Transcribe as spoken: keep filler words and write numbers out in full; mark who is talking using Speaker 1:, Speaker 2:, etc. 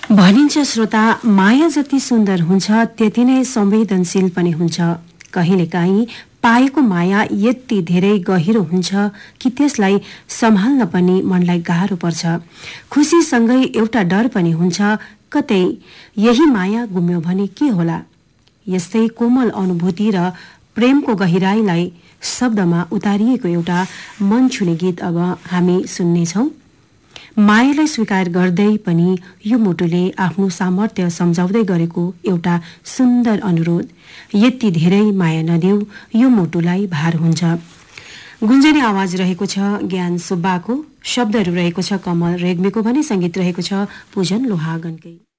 Speaker 1: भनिन्छ श्रोता, माया जति सुन्दर हुन्छ त्यति नै संवेदनशील पनि हुन्छ। कहिलेकाहीँ पाएको माया यति धेरै गहिरो हुन्छ कि त्यसलाई सम्हाल्न पनि मनलाई गाह्रो पर्छ। खुसीसँगै एउटा डर पनि हुन्छ, कतै यही माया गुम्यो भने के होला। यस्तै कोमल अनुभूति र प्रेमको गहिराईलाई शब्दमा उतारिएको एउटा मन छुने गीत अब हामी सुन्नेछौँ। मायालाई स्वीकार गर्दै पनि यो मुटुले आफ्नो सामर्थ्य सम्झाउँदै गरेको एउटा सुन्दर अनुरोध, यति धेरै माया नदेऊ, यो मुटुलाई भार हुन्छ। गुन्जने आवाज रहेको छ ज्ञान सुब्बाको, शब्दहरू रहेको छ कमल रेग्मीको भने संगीत रहेको छ पूजन लोहागनकै।